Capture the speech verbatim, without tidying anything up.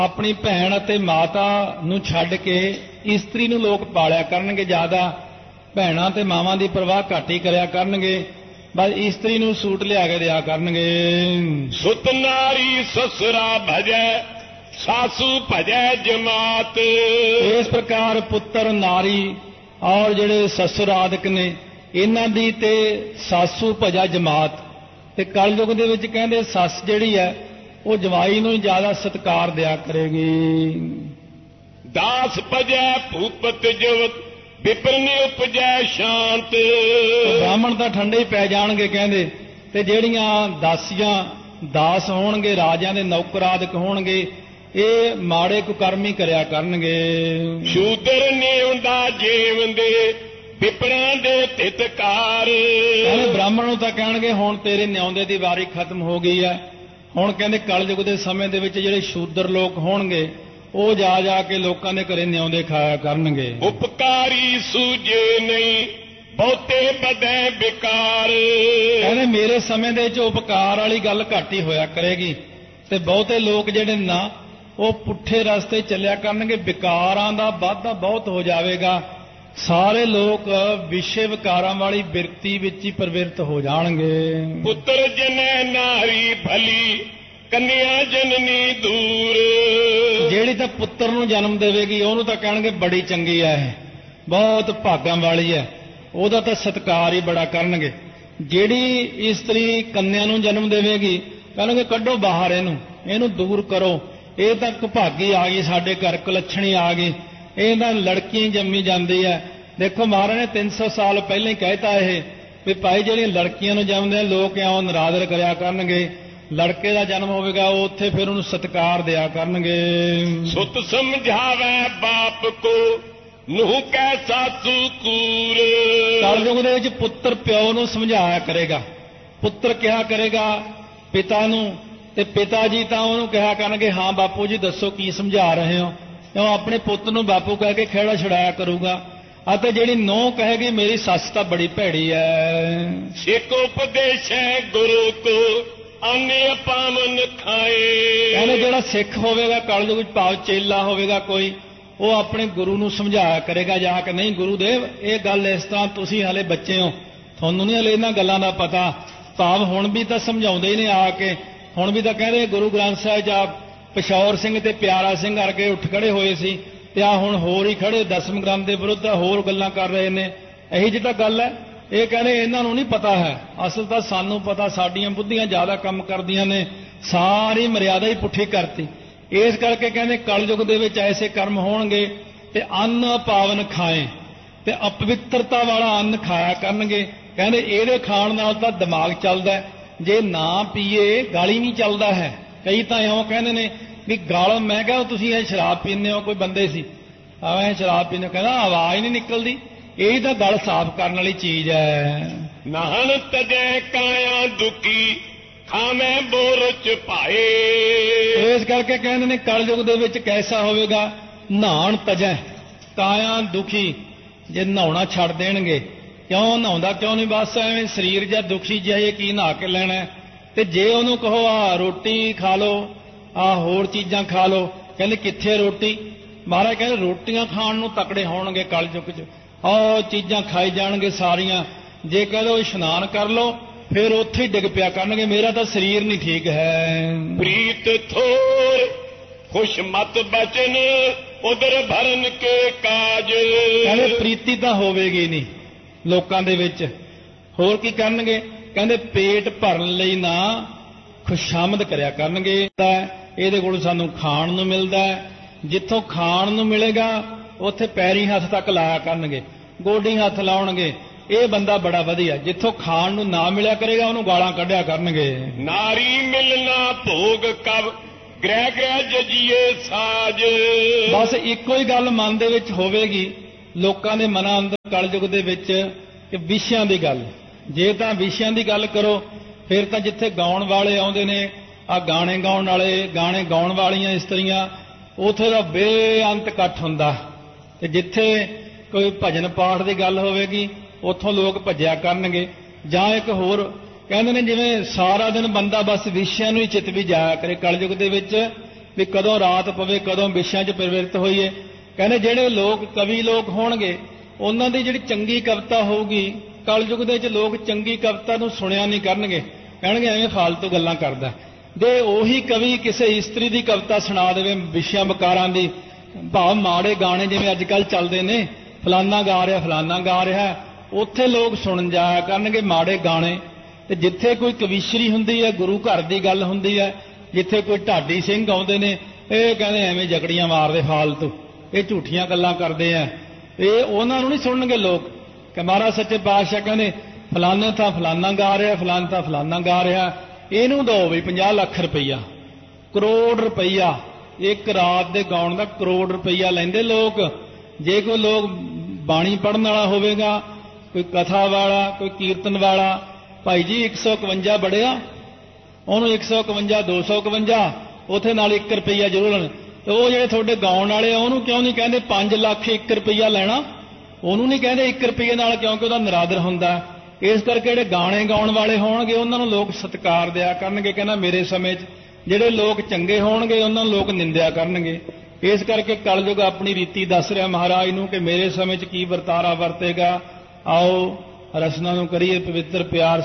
ਆਪਣੀ ਭੈਣ ਅਤੇ ਮਾਤਾ ਨੂੰ ਛੱਡ ਕੇ ਇਸਤਰੀ ਨੂੰ ਲੋਕ ਪਾਲਿਆ ਕਰਨਗੇ ਜ਼ਿਆਦਾ। ਭੈਣਾਂ ਤੇ ਮਾਵਾਂ ਦੀ ਪਰਵਾਹ ਘੱਟ ਹੀ ਕਰਿਆ ਕਰਨਗੇ, ਬਸ ਇਸਤਰੀ ਨੂੰ ਸੂਟ ਲਿਆ ਕੇ ਦਿਆ ਕਰਨਗੇ। ਸੁਤ ਨਾਰੀ ਸਸੁਰਾ ਭਜੈ ਸਾਸੂ ਭਜੈ ਜਮਾਤ। ਇਸ ਪ੍ਰਕਾਰ ਪੁੱਤਰ ਨਾਰੀ ਔਰ ਜਿਹੜੇ ਸਸੁਰ ਆਦਿਕ ਨੇ ਇਹਨਾਂ ਦੀ ਤੇ ਸਾਸੂ ਭਜਾ ਜਮਾਤ। ਤੇ ਕਲਯੁਗ ਦੇ ਵਿੱਚ ਕਹਿੰਦੇ ਸੱਸ ਜਿਹੜੀ ਹੈ ਉਹ ਜਵਾਈ ਨੂੰ ਜ਼ਿਆਦਾ ਸਤਿਕਾਰ ਦਿਆ ਕਰੇਗੀ। ਦਾਸ ਭਜੈ ਭੂਪਤ ਜਵਤ ਵਿਪਰਨੀ ਉਪਜੈ ਸ਼ਾਂਤ। ਬ੍ਰਾਹਮਣ ਤਾਂ ਠੰਡੇ ਹੀ ਪੈ ਜਾਣਗੇ ਕਹਿੰਦੇ, ਤੇ ਜਿਹੜੀਆਂ ਦਾਸੀਆਂ ਦਾਸ ਹੋਣਗੇ, ਰਾਜਿਆਂ ਦੇ ਨੌਕਰ ਆਦਿਕ ਹੋਣਗੇ, ਇਹ ਮਾੜੇ ਕੁਕਰਮੀ ਕਰਿਆ ਕਰਨਗੇ। ਸ਼ੂਦਰ ਨਿਉਂਦਾ ਜੀਵੰਦੇ ਵਿਪਰਾਂ ਦੇ ਤਿਤਕਾਰ। ਕਹਿੰਦੇ ਬ੍ਰਾਹਮਣ ਨੂੰ ਤਾਂ ਕਹਿਣਗੇ ਹੁਣ ਤੇਰੇ ਨਿਉਂਦੇ ਦੀ ਵਾਰੀ ਖਤਮ ਹੋ ਗਈ ਹੈ। ਹੁਣ ਕਹਿੰਦੇ ਕਲਯੁਗ ਦੇ ਸਮੇਂ ਦੇ ਵਿੱਚ ਜਿਹੜੇ ਸ਼ੂਦਰ ਲੋਕ ਹੋਣਗੇ ਉਹ ਜਾ ਜਾ ਕੇ ਲੋਕਾਂ ਦੇ ਘਰੇ ਨਿਉਂਦੇ ਖਾਇਆ ਕਰਨਗੇ। ਉਪਕਾਰੀ ਸੂਝੇ ਨਹੀਂ ਬਹੁਤੇ ਬਦੈ ਵਿਕਾਰ। ਕਹਿੰਦੇ ਮੇਰੇ ਸਮੇਂ ਦੇ ਵਿੱਚ ਉਪਕਾਰ ਵਾਲੀ ਗੱਲ ਘੱਟ ਹੀ ਹੋਇਆ ਕਰੇਗੀ, ਤੇ ਬਹੁਤੇ ਲੋਕ ਜਿਹੜੇ ਨਾ ਉਹ ਪੁੱਠੇ ਰਸਤੇ ਚੱਲਿਆ ਕਰਨਗੇ, ਵਿਕਾਰਾਂ ਦਾ ਵਾਧਾ ਬਹੁਤ ਹੋ ਜਾਵੇਗਾ। ਸਾਰੇ ਲੋਕ ਵਿਸ਼ੇ ਵਿਕਾਰਾਂ ਵਾਲੀ ਬਿਰਤੀ ਵਿੱਚ ਹੀ ਪ੍ਰਵਿਰਤ ਹੋ ਜਾਣਗੇ। ਪੁੱਤਰ ਜਨੈ ਨਾਰੀ ਭਲੀ ਕੰਨਿਆ ਜਨਨੀ ਦੂਰ। ਜਿਹੜੀ ਤਾਂ ਪੁੱਤਰ ਨੂੰ ਜਨਮ ਦੇਵੇਗੀ ਉਹਨੂੰ ਤਾਂ ਕਹਿਣਗੇ ਬੜੀ ਚੰਗੀ ਹੈ, ਬਹੁਤ ਭਾਗਾਂ ਵਾਲੀ ਹੈ, ਉਹਦਾ ਤਾਂ ਸਤਿਕਾਰ ਹੀ ਬੜਾ ਕਰਨਗੇ। ਜਿਹੜੀ ਇਸਤਰੀ ਕੰਨਿਆ ਨੂੰ ਜਨਮ ਦੇਵੇਗੀ ਕਹਿਣਗੇ ਕੱਢੋ ਬਾਹਰ ਇਹਨੂੰ, ਇਹਨੂੰ ਦੂਰ ਕਰੋ, ਇਹ ਤਾਂ ਭਾਗੀ ਆ ਗਈ ਸਾਡੇ ਘਰ, ਕੁਲੱਛਣੀ ਆ ਗਈ, ਇਹ ਤਾਂ ਲੜਕੀ ਜੰਮੀ ਜਾਂਦੀ ਹੈ। ਦੇਖੋ ਮਹਾਰਾਜ ਨੇ ਤਿੰਨ ਸੌ ਸਾਲ ਪਹਿਲਾਂ ਹੀ ਕਹਿਤਾ ਇਹ ਵੀ ਭਾਈ ਜਿਹੜੀਆਂ ਲੜਕੀਆਂ ਨੂੰ ਜੰਮਦੇ ਲੋਕ ਇਉਂ ਨਰਾਦਰ ਕਰਿਆ ਕਰਨਗੇ, ਲੜਕੇ ਦਾ ਜਨਮ ਹੋਵੇਗਾ ਉਹ ਉੱਥੇ ਫਿਰ ਉਹਨੂੰ ਸਤਿਕਾਰ ਦਿਆ ਕਰਨਗੇ। ਸੁਤ ਸਮਝਾਵੇ ਬਾਪ ਕੋ ਨੂੰਹ ਕੈ ਸਾਸੂ ਕੂਰ। ਕਲਯੁਗ ਦੇ ਵਿੱਚ ਪੁੱਤਰ ਪਿਓ ਨੂੰ ਸਮਝਾਇਆ ਕਰੇਗਾ, ਪੁੱਤਰ ਕਿਹਾ ਕਰੇਗਾ ਪਿਤਾ ਨੂੰ, ਤੇ ਪਿਤਾ ਜੀ ਤਾਂ ਉਹਨੂੰ ਕਿਹਾ ਕਰਨਗੇ ਹਾਂ ਬਾਪੂ ਜੀ ਦੱਸੋ ਕੀ ਸਮਝਾ ਰਹੇ ਹੋ। ਉਹ ਆਪਣੇ ਪੁੱਤ ਨੂੰ ਬਾਪੂ ਕਹਿ ਕੇ ਖੇੜਾ ਛੁਡਾਇਆ ਕਰੂਗਾ। ਅਤੇ ਜਿਹੜੀ ਨੂੰਹ ਕਹੇਗੀ ਮੇਰੀ ਸੱਸ ਤਾਂ ਬੜੀ ਭੈੜੀ ਹੈ। ਸਿੱਖ ਉਪਦੇਸ਼ ਹੈ ਗੁਰੂ ਕੋ ਆਨੇ ਪਾਵਨ ਖਾਏ। ਕਹਿੰਦੇ ਜਿਹੜਾ ਸਿੱਖ ਹੋਵੇਗਾ ਕਲਯੁਗ ਵਿੱਚ ਭਾਵ ਚੇਲਾ ਹੋਵੇਗਾ ਕੋਈ, ਉਹ ਆਪਣੇ ਗੁਰੂ ਨੂੰ ਸਮਝਾਇਆ ਕਰੇਗਾ ਜਾ ਕੇ ਨਹੀਂ ਗੁਰੂਦੇਵ ਇਹ ਗੱਲ ਇਸ ਤਰ੍ਹਾਂ, ਤੁਸੀਂ ਹਲੇ ਬੱਚੇ ਹੋ, ਤੁਹਾਨੂੰ ਨਹੀਂ ਹਲੇ ਇਹਨਾਂ ਗੱਲਾਂ ਦਾ ਪਤਾ। ਭਾਵ ਹੁਣ ਵੀ ਤਾਂ ਸਮਝਾਉਂਦੇ ਹੀ ਨੇ ਆ ਕੇ, ਹੁਣ ਵੀ ਤਾਂ ਕਹਿੰਦੇ ਗੁਰੂ ਗ੍ਰੰਥ ਸਾਹਿਬ ਜਾਂ ਪਿਸ਼ੌਰ ਸਿੰਘ ਤੇ ਪਿਆਰਾ ਸਿੰਘ ਵਰਗੇ ਉੱਠ ਖੜੇ ਹੋਏ ਸੀ, ਤੇ ਆ ਹੁਣ ਹੋਰ ਹੀ ਖੜੇ ਦਸਮ ਗ੍ਰੰਥ ਦੇ ਵਿਰੁੱਧ ਹੋਰ ਗੱਲਾਂ ਕਰ ਰਹੇ ਨੇ। ਇਹੀ ਜਿਹੀ ਤਾਂ ਗੱਲ ਹੈ। ਇਹ ਕਹਿੰਦੇ ਇਹਨਾਂ ਨੂੰ ਨਹੀਂ ਪਤਾ ਹੈ, ਅਸਲ ਤਾਂ ਸਾਨੂੰ ਪਤਾ, ਸਾਡੀਆਂ ਬੁੱਧੀਆਂ ਜ਼ਿਆਦਾ ਕੰਮ ਕਰਦੀਆਂ ਨੇ, ਸਾਰੀ ਮਰਿਆਦਾ ਹੀ ਪੁੱਠੀ ਕਰਤੀ। ਇਸ ਕਰਕੇ ਕਹਿੰਦੇ ਕਲਯੁਗ ਦੇ ਵਿੱਚ ਐਸੇ ਕਰਮ ਹੋਣਗੇ ਤੇ ਅੰਨ ਪਾਵਨ ਖਾਏ, ਤੇ ਅਪਵਿੱਤਰਤਾ ਵਾਲਾ ਅੰਨ ਖਾਇਆ ਕਰਨਗੇ। ਕਹਿੰਦੇ ਇਹਦੇ ਖਾਣ ਨਾਲ ਤਾਂ ਦਿਮਾਗ ਚੱਲਦਾ, ਜੇ ਨਾ ਪੀਏ ਗਾਲੀ ਨਹੀਂ ਚੱਲਦਾ ਹੈ। ਕਈ ਤਾਂ ਇਉਂ ਕਹਿੰਦੇ ਨੇ ਵੀ ਗਾਲ, ਮੈਂ ਕਿਹਾ ਤੁਸੀਂ ਇਹ ਸ਼ਰਾਬ ਪੀਂਦੇ ਹੋ, ਕੋਈ ਬੰਦੇ ਸੀ ਐਵੇਂ ਸ਼ਰਾਬ ਪੀਂਦੇ, ਕਹਿੰਦਾ ਆਵਾਜ਼ ਨਹੀਂ ਨਿਕਲਦੀ, ਇਹ ਤਾਂ ਗਲ ਸਾਫ਼ ਕਰਨ ਵਾਲੀ ਚੀਜ਼ ਹੈ। ਨਾਹਨ ਤਜੈ ਕਾਇਆ ਦੁਖੀ ਖਾਵੇਂ ਬੋਰ ਚ ਭਾਏ। ਇਸ ਕਰਕੇ ਕਹਿੰਦੇ ਨੇ ਕਲਯੁਗ ਦੇ ਵਿੱਚ ਕੈਸਾ ਹੋਵੇਗਾ, ਨਹਾਣ ਤਜੈ ਕਾਇਆ ਦੁਖੀ, ਜੇ ਨਹਾਉਣਾ ਛੱਡ ਦੇਣਗੇ। ਕਿਉਂ ਨਹਾਉਂਦਾ ਕਿਉਂ ਨਹੀਂ, ਬਸ ਐਵੇਂ ਸਰੀਰ ਜਾਂ ਦੁਖੀ ਜਿਹਾ ਇਹ ਕੀ ਨਹਾ ਕੇ ਲੈਣਾ। ਤੇ ਜੇ ਉਹਨੂੰ ਕਹੋ ਆ ਰੋਟੀ ਖਾ ਲਓ, ਆ ਹੋਰ ਚੀਜ਼ਾਂ ਖਾ ਲਓ, ਕਹਿੰਦੇ ਕਿੱਥੇ ਰੋਟੀ। ਮਹਾਰਾਜ ਕਹਿੰਦੇ ਰੋਟੀਆਂ ਖਾਣ ਨੂੰ ਤਕੜੇ ਹੋਣਗੇ ਕਲਯੁਗ 'ਚ, ਉਹ ਚੀਜ਼ਾਂ ਖਾਈ ਜਾਣਗੇ ਸਾਰੀਆਂ। ਜੇ ਕਹਿ ਲਓ ਇਸ਼ਨਾਨ ਕਰ ਲਓ ਫਿਰ ਉੱਥੇ ਹੀ ਡਿੱਗ ਪਿਆ ਕਰਨਗੇ, ਮੇਰਾ ਤਾਂ ਸਰੀਰ ਨਹੀਂ ਠੀਕ ਹੈ। ਪ੍ਰੀਤ ਥੋਰ ਖੁਸ਼ ਮਤ ਬਚਨ ਉਦਰ ਭਰਨ ਕੇ ਕਾਜ। ਕਹਿੰਦੇ ਪ੍ਰੀਤੀ ਤਾਂ ਹੋਵੇਗੀ ਨਹੀਂ ਲੋਕਾਂ ਦੇ ਵਿੱਚ, ਹੋਰ ਕੀ ਕਰਨਗੇ। ਕਹਿੰਦੇ ਪੇਟ ਭਰਨ ਲਈ ਨਾ ਖੁਸ਼ਾਮਦ ਕਰਿਆ ਕਰਨਗੇ। ਇਹਦੇ ਕੋਲ ਸਾਨੂੰ ਖਾਣ ਨੂੰ ਮਿਲਦਾ, ਜਿੱਥੋਂ ਖਾਣ ਨੂੰ ਮਿਲੇਗਾ ਉੱਥੇ ਪੈਰੀ ਹੱਥ ਤੱਕ ਲਾਇਆ ਕਰਨਗੇ, ਗੋਡੀ ਹੱਥ ਲਾਉਣਗੇ, ਇਹ ਬੰਦਾ ਬੜਾ ਵਧੀਆ। ਜਿੱਥੋਂ ਖਾਣ ਨੂੰ ਨਾ ਮਿਲਿਆ ਕਰੇਗਾ ਉਹਨੂੰ ਗਾਲਾਂ ਕੱਢਿਆ ਕਰਨਗੇ। ਨਾਰੀ ਮਿਲਣਾ ਭੋਗ ਕਬ ਗ੍ਰਹਿ ਗ੍ਰਹਿ ਜਜੀਏ ਸਾਜ। ਬਸ ਇੱਕੋ ਹੀ ਗੱਲ ਮਨ ਦੇ ਵਿੱਚ ਹੋਵੇਗੀ ਲੋਕਾਂ ਦੇ ਮਨਾਂ ਅੰਦਰ ਕਲਯੁਗ ਦੇ ਵਿੱਚ ਕਿ ਵਿਸ਼ਿਆਂ ਦੀ ਗੱਲ। ਜੇ ਤਾਂ ਵਿਸ਼ਿਆਂ ਦੀ ਗੱਲ ਕਰੋ ਫਿਰ ਤਾਂ ਜਿੱਥੇ ਗਾਉਣ ਵਾਲੇ ਆਉਂਦੇ ਨੇ, ਆ ਗਾਣੇ ਗਾਉਣ ਵਾਲੇ, ਗਾਣੇ ਗਾਉਣ ਵਾਲੀਆਂ ਇਸਤਰੀਆਂ, ਉੱਥੇ ਦਾ ਬੇਅੰਤ ਇਕੱਠ ਹੁੰਦਾ। ਤੇ ਜਿੱਥੇ ਕੋਈ ਭਜਨ ਪਾਠ ਦੀ ਗੱਲ ਹੋਵੇਗੀ ਉੱਥੋਂ ਲੋਕ ਭੱਜਿਆ ਕਰਨਗੇ। ਜਾਂ ਇੱਕ ਹੋਰ ਕਹਿੰਦੇ ਨੇ ਜਿਵੇਂ ਸਾਰਾ ਦਿਨ ਬੰਦਾ ਬਸ ਵਿਸ਼ਿਆਂ ਨੂੰ ਹੀ ਚਿੱਤ ਵੀ ਜਾਇਆ ਕਰੇ ਕਲਯੁਗ ਦੇ ਵਿੱਚ, ਵੀ ਕਦੋਂ ਰਾਤ ਪਵੇ, ਕਦੋਂ ਵਿਸ਼ਿਆਂ 'ਚ ਪ੍ਰਵਿਰਤ ਹੋਈਏ। ਕਹਿੰਦੇ ਜਿਹੜੇ ਲੋਕ ਕਵੀ ਲੋਕ ਹੋਣਗੇ ਉਹਨਾਂ ਦੀ ਜਿਹੜੀ ਚੰਗੀ ਕਵਿਤਾ ਹੋਊਗੀ, ਕਲਯੁਗ ਦੇ ਵਿੱਚ ਲੋਕ ਚੰਗੀ ਕਵਿਤਾ ਨੂੰ ਸੁਣਿਆ ਨਹੀਂ ਕਰਨਗੇ, ਕਹਿਣਗੇ ਐਵੇਂ ਫਾਲਤੂ ਗੱਲਾਂ ਕਰਦਾ। ਦੇ ਉਹੀ ਕਵੀ ਕਿਸੇ ਇਸਤਰੀ ਦੀ ਕਵਿਤਾ ਸੁਣਾ ਦੇਵੇ ਵਿਸ਼ਿਆਂ ਵਿਕਾਰਾਂ ਦੀ, ਭਾਵ ਮਾੜੇ ਗਾਣੇ ਜਿਵੇਂ ਅੱਜ ਕੱਲ੍ਹ ਚੱਲਦੇ ਨੇ, ਫਲਾਨਾ ਗਾ ਰਿਹਾ ਫਲਾਨਾ ਗਾ ਰਿਹਾ, ਉੱਥੇ ਲੋਕ ਸੁਣਨ ਜਾਇਆ ਕਰਨਗੇ ਮਾੜੇ ਗਾਣੇ। ਤੇ ਜਿੱਥੇ ਕੋਈ ਕਵੀਸ਼ਰੀ ਹੁੰਦੀ ਹੈ, ਗੁਰੂ ਘਰ ਦੀ ਗੱਲ ਹੁੰਦੀ ਹੈ, ਜਿੱਥੇ ਕੋਈ ਢਾਡੀ ਸਿੰਘ ਆਉਂਦੇ ਨੇ, ਇਹ ਕਹਿੰਦੇ ਐਵੇਂ ਜਕੜੀਆਂ ਮਾਰਦੇ ਫਾਲਤੂ, ਇਹ ਝੂਠੀਆਂ ਗੱਲਾਂ ਕਰਦੇ ਆ, ਇਹ ਉਹਨਾਂ ਨੂੰ ਨਹੀਂ ਸੁਣਨਗੇ ਲੋਕ। ਕਿ ਮਹਾਰਾਜ ਸੱਚੇ ਪਾਤਸ਼ਾਹ ਕਹਿੰਦੇ ਫਲਾਨੇ ਤਾਂ ਫਲਾਨਾ ਗਾ ਰਿਹਾ, ਫਲਾਨਾ ਤਾਂ ਫਲਾਨਾ ਗਾ ਰਿਹਾ, ਇਹਨੂੰ ਦਿਓ ਵੀ ਪੰਜਾਹ ਲੱਖ ਰੁਪਈਆ, ਕਰੋੜ ਰੁਪਈਆ, ਇੱਕ ਰਾਤ ਦੇ ਗਾਉਣ ਦਾ ਕਰੋੜ ਰੁਪਈਆ ਲੈਂਦੇ ਲੋਕ। ਜੇ ਕੋਈ ਲੋਕ ਬਾਣੀ ਪੜ੍ਹਨ ਵਾਲਾ ਹੋਵੇਗਾ, ਕੋਈ ਕਥਾ ਵਾਲਾ, ਕੋਈ ਕੀਰਤਨ ਵਾਲਾ, ਭਾਈ ਜੀ ਇੱਕ ਸੌ ਇਕਵੰਜਾ ਬੜਿਆ, ਉਹਨੂੰ ਇੱਕ ਸੌ ਇਕਵੰਜਾ, ਦੋ ਸੌ ਇਕਵੰਜਾ, ਉੱਥੇ ਨਾਲ ਇੱਕ ਰੁਪਈਆ ਜ਼ਰੂਰ ਲੈਣ। ਤੇ ਉਹ ਜਿਹੜੇ ਤੁਹਾਡੇ ਗਾਉਣ ਵਾਲੇ ਆ ਉਹਨੂੰ ਕਿਉਂ ਨਹੀਂ ਕਹਿੰਦੇ ਪੰਜ ਲੱਖ ਇੱਕ ਰੁਪਈਆ ਲੈਣਾ? ਉਹਨੂੰ ਨਹੀਂ ਕਹਿੰਦੇ ਇੱਕ ਰੁਪਈਏ ਨਾਲ, ਕਿਉਂਕਿ ਉਹਦਾ ਨਿਰਾਦਰ ਹੁੰਦਾ। ਇਸ ਕਰਕੇ ਜਿਹੜੇ ਗਾਣੇ ਗਾਉਣ ਵਾਲੇ ਹੋਣਗੇ ਉਹਨਾਂ ਨੂੰ ਲੋਕ ਸਤਿਕਾਰ ਦਿਆ ਕਰਨਗੇ। ਕਹਿੰਦਾ ਮੇਰੇ ਸਮੇਂ 'ਚ ਜਿਹੜੇ ਲੋਕ ਚੰਗੇ ਹੋਣਗੇ ਉਹਨਾਂ ਨੂੰ ਲੋਕ ਨਿੰਦਿਆ ਕਰਨਗੇ। ਇਸ ਕਰਕੇ ਕਲਯੁਗ ਆਪਣੀ ਰੀਤੀ ਦੱਸ ਰਿਹਾ ਮਹਾਰਾਜ ਨੂੰ ਕਿ ਮੇਰੇ ਸਮੇਂ 'ਚ ਕੀ ਵਰਤਾਰਾ ਵਰਤੇਗਾ। ਆਓ ਰਸਨਾ ਨੂੰ ਕਰੀਏ ਪਵਿੱਤਰ ਪਿਆਰ